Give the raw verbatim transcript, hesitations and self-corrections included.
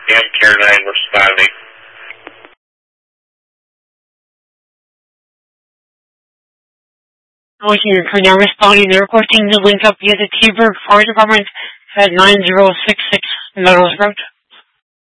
M Care nine responding. Thank you for now responding. They're requesting to link up via the T-Burg Fire Department at nine zero six six Meadows Road.